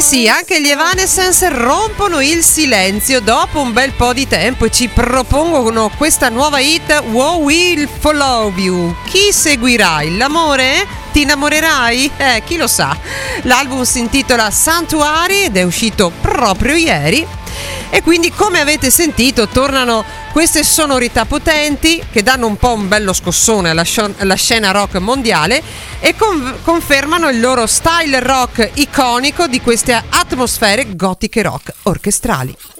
sì, anche gli Evanescence rompono il silenzio dopo un bel po' di tempo e ci propongono questa nuova hit, Who Will Follow You? Chi seguirai? L'amore? Ti innamorerai? Chi lo sa. L'album si intitola Sanctuary ed è uscito proprio ieri. E quindi, come avete sentito, tornano queste sonorità potenti che danno un po' un bello scossone alla scena rock mondiale e confermano il loro style rock iconico di queste atmosfere gotiche rock orchestrali.